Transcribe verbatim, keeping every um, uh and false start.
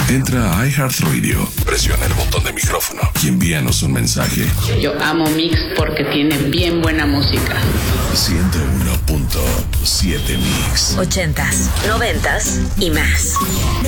Entra a iHeartRadio, presiona el botón de micrófono y envíanos un mensaje. Yo amo Mix porque tiene bien buena música. ciento uno punto siete Mix. Ochentas, noventas y más.